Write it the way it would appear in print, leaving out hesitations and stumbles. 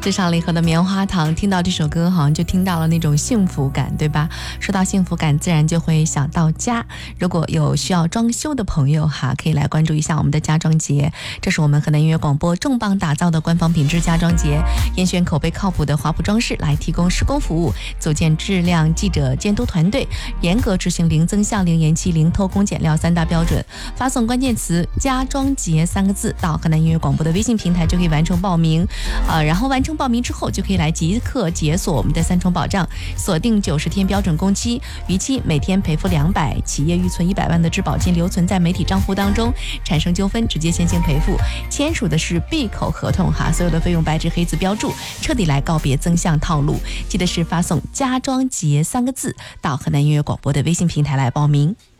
至少了以后的棉花糖，听到这首歌好像就听到了那种幸福感，对吧？说到幸福感，自然就会想到家。如果有需要装修的朋友哈，可以来关注一下我们的家装节。这是我们河南音乐广播重磅打造的官方品质家装节，严选口碑靠谱的华普装饰来提供施工服务，组建质量记者监督团队，严格执行零增项、零延期、零偷工减料3大标准。发送关键词“家装节”3个字到河南音乐广播的微信平台就可以完成报名，然后完成报名之后就可以来即刻解锁我们的3重保障，锁定90天标准工期，逾期每天赔付200，企业预存100万的质保金留存在媒体账户当中，产生纠纷直接先行赔付，签署的是闭口合同哈，所有的费用白纸黑字标注，彻底来告别增项套路。记得是发送“家装节”3个字到河南音乐广播的微信平台来报名。